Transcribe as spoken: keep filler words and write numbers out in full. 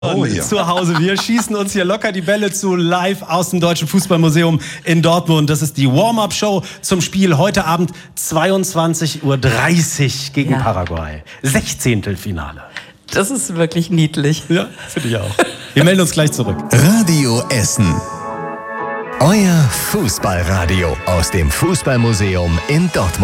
Oh, ja. Zu Hause. Wir schießen uns hier locker die Bälle zu, live aus dem Deutschen Fußballmuseum in Dortmund. Das ist die Warm-Up-Show zum Spiel heute Abend zweiundzwanzig Uhr dreißig gegen Ja. Paraguay. Sechzehntelfinale. Das ist wirklich niedlich. Ja, finde ich auch. Wir melden uns gleich zurück. Radio Essen. Euer Fußballradio aus dem Fußballmuseum in Dortmund.